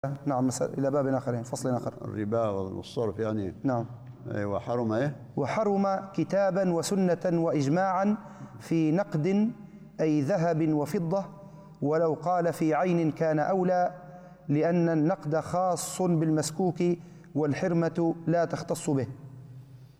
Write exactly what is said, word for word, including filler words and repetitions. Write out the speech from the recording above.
نعم إلى باب آخر فصل آخر. الربا والصرف يعني. نعم. وحرم إيه؟ وحرم كتابا وسنة وإجماعا في نقد أي ذهب وفضة، ولو قال في عين كان أولى، لأن النقد خاص بالمسكوك والحرمة لا تختص به.